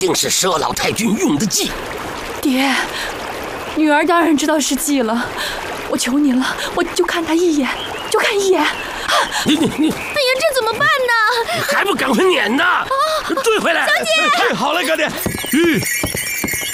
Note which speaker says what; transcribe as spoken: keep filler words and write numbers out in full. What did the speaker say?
Speaker 1: 定是佘老太君用的计。
Speaker 2: 爹，女儿当然知道是计了，我求您了，我就看他一眼，就看一眼。啊、
Speaker 1: 你你你！
Speaker 3: 哎呀，这怎么办呢？
Speaker 1: 还不赶快撵呢！啊、追回来！
Speaker 3: 小姐，
Speaker 4: 哎，好嘞，哥爹。
Speaker 1: 嗯。